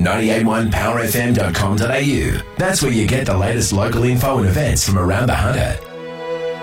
981powerfm.com.au. That's where you get the latest local info and events from around the Hunter.